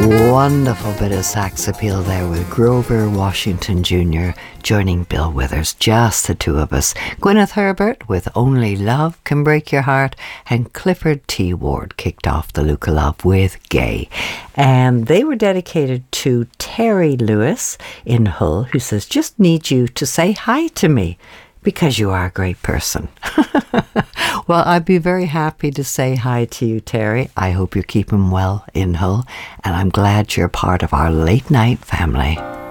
Wonderful bit of sax appeal there with Grover Washington Jr. joining Bill Withers, just the two of us. Gwyneth Herbert with Only Love Can Break Your Heart, and Clifford T. Ward kicked off the Luke of Love with Gay. And they were dedicated to Terry Lewis in Hull, who says, just need you to say hi to me, because you are a great person. Well, I'd be very happy to say hi to you, Terry. I hope you're keeping well in Hull, and I'm glad you're part of our late night family.